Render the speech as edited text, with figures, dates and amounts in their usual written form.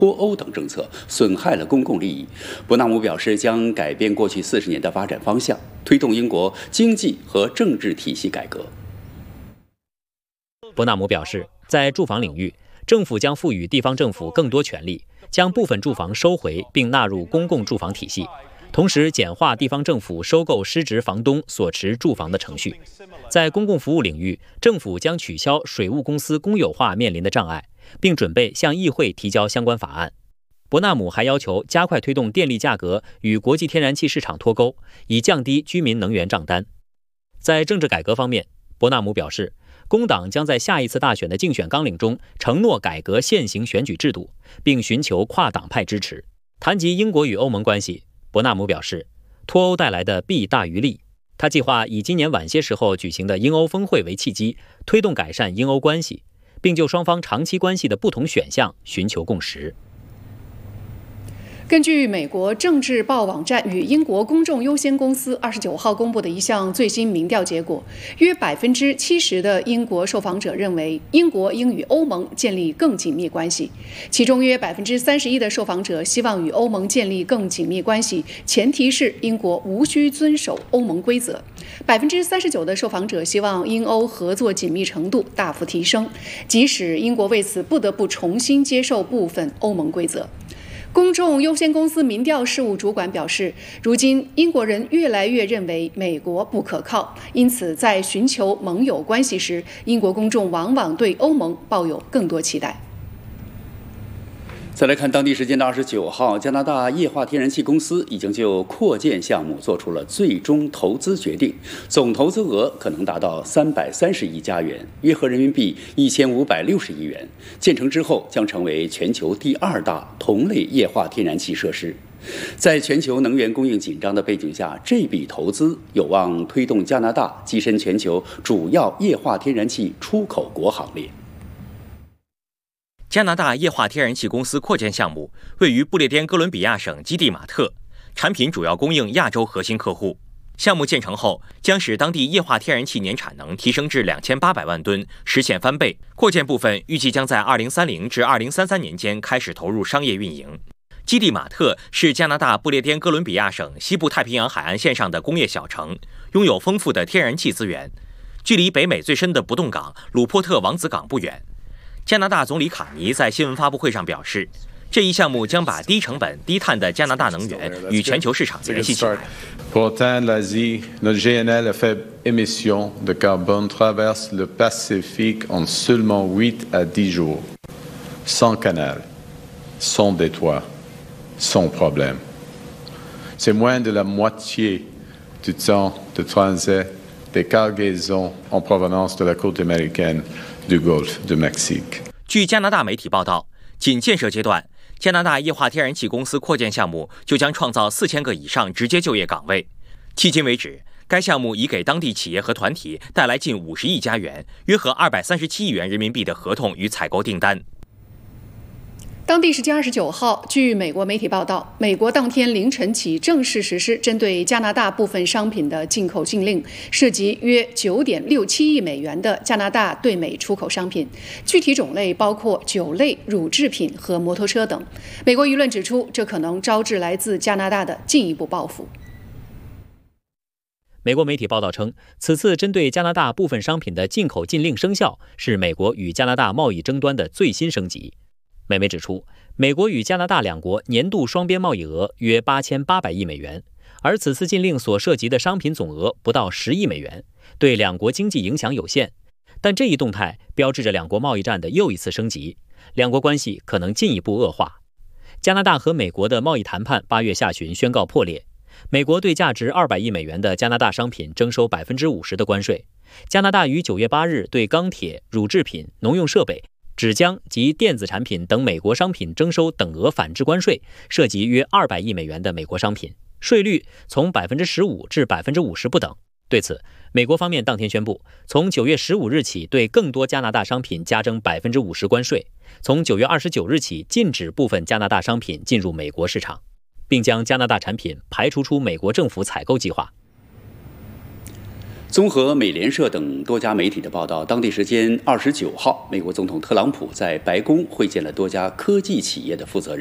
脱欧等政策损害了公共利益。伯纳姆表示，将改变过去40年的发展方向，推动英国经济和政治体系改革。 伯纳姆表示，在住房领域，政府将赋予地方政府更多权力，将部分住房收回并纳入公共住房体系，同时简化地方政府收购失职房东所持住房的程序。在公共服务领域，政府将取消水务公司公有化面临的障碍，并准备向议会提交相关法案。伯纳姆还要求加快推动电力价格与国际天然气市场脱钩，以降低居民能源账单。在政治改革方面，伯纳姆表示，工党将在下一次大选的竞选纲领中承诺改革现行选举制度，并寻求跨党派支持。谈及英国与欧盟关系，伯纳姆表示，脱欧带来的弊大于利。他计划以今年晚些时候举行的英欧峰会为契机，推动改善英欧关系，并就双方长期关系的不同选项寻求共识。 根据美国政治报网站与英国公众优先公司29号公布的一项最新民调结果，约70%的英国受访者认为英国应与欧盟建立更紧密关系，其中约31%的受访者希望与欧盟建立更紧密关系，前提是英国无需遵守欧盟规则。39%的受访者希望英欧合作紧密程度大幅提升，即使英国为此不得不重新接受部分欧盟规则。公众优先公司民调事务主管表示，如今英国人越来越认为美国不可靠，因此在寻求盟友关系时，英国公众往往对欧盟抱有更多期待。 再来看当地时间的29号，加拿大液化天然气公司已经就扩建项目做出了最终投资决定，总投资额可能达到330亿加元，约合人民币1560亿元。建成之后将成为全球第2大同类液化天然气设施。在全球能源供应紧张的背景下，这笔投资有望推动加拿大跻身全球主要液化天然气出口国行列。 加拿大液化天然气公司扩建项目位于不列颠哥伦比亚省基蒂马特，产品主要供应亚洲核心客户。项目建成后，将使当地液化天然气年产能提升至2800万吨，实现翻倍。扩建部分预计将在2030至2033年间开始投入商业运营。基蒂马特是加拿大不列颠哥伦比亚省西部太平洋海岸线上的工业小城，拥有丰富的天然气资源，距离北美最深的不冻港鲁珀特王子港不远。加拿大总理卡尼在新闻发布会上表示，这一项目将把低成本、低碳的加拿大能源与全球市场联系起来。 Pour atteindre l'Asie, notre GNL à faible émission de carbone traverse le Pacifique en seulement 8 à 10 jours, sans canal, sans détroit, sans problème. C'est moins de la moitié du temps de transit des cargaisons en provenance de la côte américaine.du Golfe du Mexique。 据加拿大媒体报道，仅建设阶段，加拿大液化天然气公司扩建项目就将创造4000个以上直接就业岗位。迄今为止，该项目已给当地企业和团体带来近50亿加元，约合237亿元人民币的合同与采购订单。 当地时间29号，据美国媒体报道，美国当天凌晨起正式实施针对加拿大部分商品的进口禁令，涉及约9.67亿美元的加拿大对美出口商品，具体种类包括酒类、乳制品和摩托车等。美国舆论指出，这可能招致来自加拿大的进一步报复。 美国媒体报道称，此次针对加拿大部分商品的进口禁令生效，是美国与加拿大贸易争端的最新升级。美媒指出，美国与加拿大两国年度双边贸易额约8800亿美元，而此次禁令所涉及的商品总额不到10亿美元，对两国经济影响有限。但这一动态标志着两国贸易战的又一次升级，两国关系可能进一步恶化。加拿大和美国的贸易谈判8月下旬宣告破裂，美国对价值200亿美元的加拿大商品征收50%的关税。加拿大于9月8日对钢铁、乳制品、农用设备、纸浆及电子产品等美国商品征收等额反制关税，涉及约200亿美元的美国商品，税率从15%至50%不等。对此，美国方面当天宣布，从9月15日起对更多加拿大商品加征50%关税，从9月29日起禁止部分加拿大商品进入美国市场，并将加拿大产品排除出美国政府采购计划。 综合美联社等多家媒体的报道，当地时间29号，美国总统特朗普在白宫会见了多家科技企业的负责人。